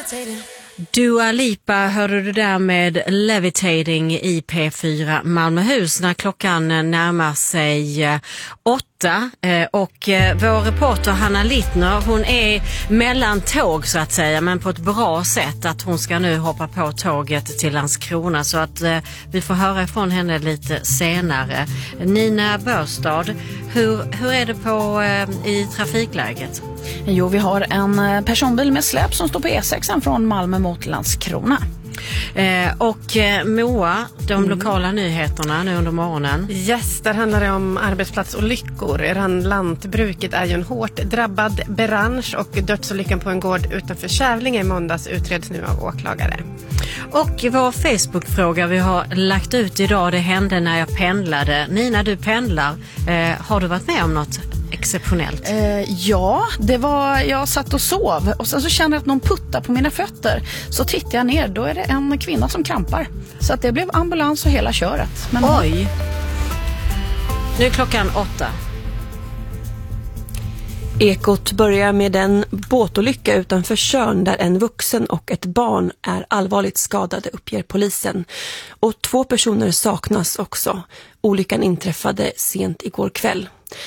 Dua Lipa hörde du där med Levitating i P4 Malmöhus när klockan närmar sig 8 och vår reporter Hanna Littner, hon är mellan tåg så att säga, men på ett bra sätt, att hon ska nu hoppa på tåget till Landskrona, så att vi får höra ifrån henne lite senare. Nina Börstad, hur är det i trafikläget? Jo, vi har en personbil med släp som står på E6 från Malmö mot Landskrona. Och Moa, de lokala nyheterna nu under morgonen. Yes, där handlar det om arbetsplatsolyckor. Lantbruket är ju en hårt drabbad bransch och dödsolyckan på en gård utanför Kävlinge i måndags utreds nu av åklagare. Och vår Facebook-fråga vi har lagt ut idag, det hände när jag pendlade. Nina, du pendlar. Har du varit med om något exceptionellt? Ja, det var, jag satt och sov och sen så kände jag att någon puttar på mina fötter. Så tittar jag ner, då är det en kvinna som krampar. Så att det blev ambulans och hela köret. Men oj! Nu är klockan 8. Ekot börjar med en båtolycka utanför Tjörn där en vuxen och ett barn är allvarligt skadade, uppger polisen. Och 2 personer saknas också. Olyckan inträffade sent igår kväll.